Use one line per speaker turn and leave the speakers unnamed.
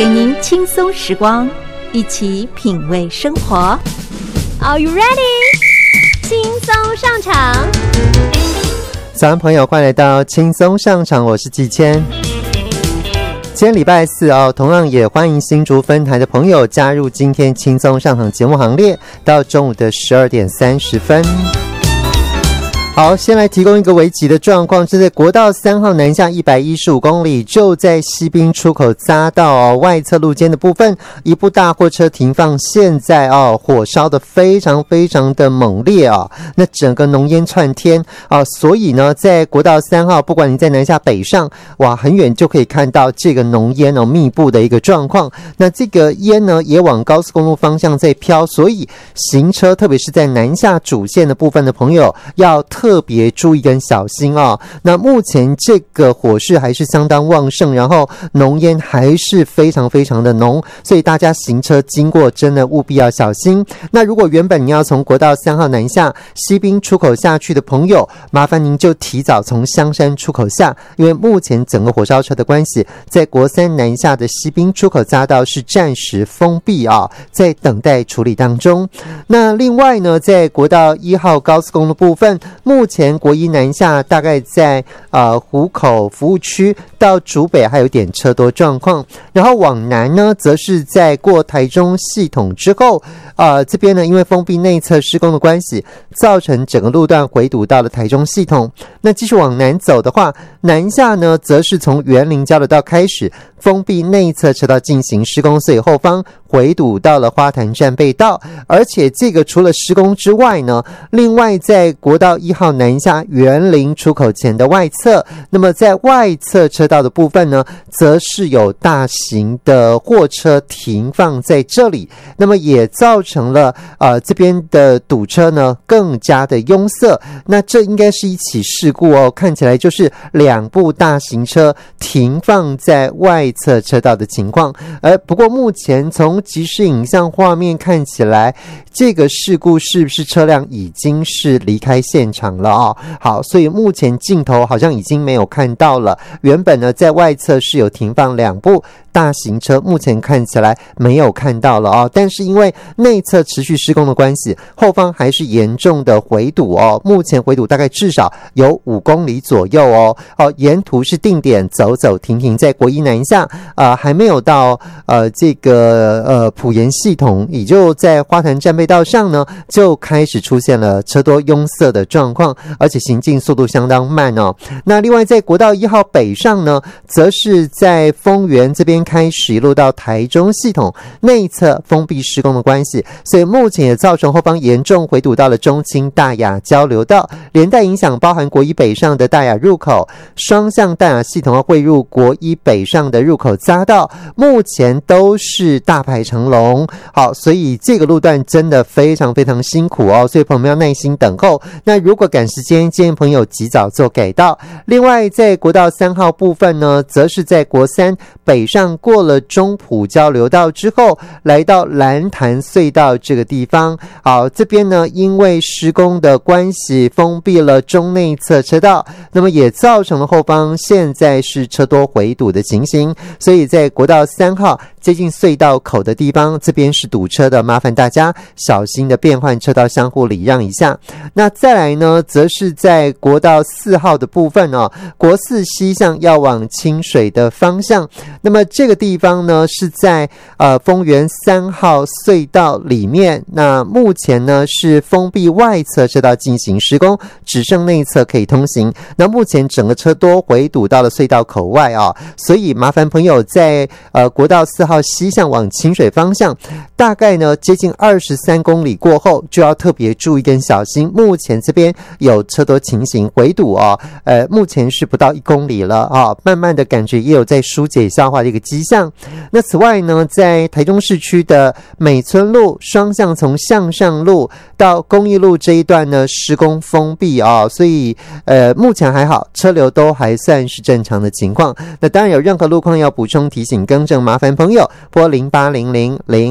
给您轻松时光，一起品味生活。
Are you ready？ 轻松上场。
早安朋友，欢迎来到轻松上场，我是季谦。今天礼拜四哦，同样也欢迎新竹分台的朋友加入今天轻松上场节目行列，到中午的12点30分。好，先来提供一个危急的状况，是在国道3号南下115公里，就在西滨出口匝道外侧路肩的部分，一部大货车停放，现在火烧的非常非常的猛烈那整个浓烟窜天所以呢，在国道3号，不管你在南下北上，哇，很远就可以看到这个浓烟密布的一个状况。那这个烟呢，也往高速公路方向在飘，所以行车，特别是在南下主线的部分的朋友，要特别注意跟小心那目前这个火势还是相当旺盛，然后浓烟还是非常非常的浓，所以大家行车经过真的务必要小心。那如果原本你要从国道3号南下西滨出口下去的朋友，麻烦您就提早从香山出口下，因为目前整个火烧车的关系，在国3南下的西滨出口匝道是暂时封闭在等待处理当中。那另外呢，在国道1号高速公路部分，目前国1南下大概在湖口服务区到竹北还有点车多状况，然后往南呢，则是在过台中系统之后这边呢，因为封闭内侧施工的关系，造成整个路段回堵到了台中系统。那继续往南走的话，南下呢，则是从员林交流道开始封闭内侧车道进行施工，所以后方回堵到了花坛站备道。而且这个除了施工之外呢，另外在国道1号南下员林出口前的外侧，那么在外侧车道的部分呢，则是有大型的货车停放在这里，那么也造成了这边的堵车呢更加的拥塞。那这应该是一起事故看起来就是2部大型车停放在外侧车道的情况。不过目前从即时影像画面看起来，这个事故是不是车辆已经是离开现场了好，所以目前镜头好像已经没有看到了。原本呢，在外侧是有停放2部大型车，目前看起来没有看到了但是因为内侧持续施工的关系，后方还是严重的回堵目前回堵大概至少有5公里左右沿途是定点走走停停，在国1南下还没有到这个埔盐系统，也就在花坛站备道上呢，就开始出现了车多拥塞的状况，而且行进速度相当慢那另外在国道1号北上呢，则是在丰原这边开始一路到台中系统内侧封闭施工的关系，所以目前也造成后方严重回堵到了中清大雅交流道，连带影响包含国1北上的大雅入口，双向大雅系统要汇入国1北上的入口匝道，目前都是大排长龙。好，所以这个路段真的非常非常辛苦所以朋友们要耐心等候。那如果赶时间，建议朋友及早做改道。另外在国道3号部分呢，则是在国3北上过了中埔交流道之后，来到蓝潭隧道这个地方。好，这边呢，因为施工的关系，封闭了中内侧车道，那么也造成了后方现在是车多回堵的情形，所以在国道3号接近隧道口的地方，这边是堵车的，麻烦大家小心的变换车道，相互礼让一下。那再来呢，则是在国道4号的部分国4西向要往清水的方向，那么这个地方呢，是在丰原3号隧道里面，那目前呢是封闭外侧车道进行施工，只剩内侧可以通行。那目前整个车多回堵到了隧道口外所以麻烦朋友在国道4号西向往清水方向，大概呢接近23公里过后，就要特别注意跟小心。目前这边有车多情形回堵目前是不到1公里了慢慢的感觉也有在疏解消化的一个迹象。那此外呢，在台中市区的美村路双向从向上路到公益路这一段呢，施工封闭所以目前还好，车流都还算是正常的情况。那当然有任何路况要补充提醒更正，麻烦朋友拨0800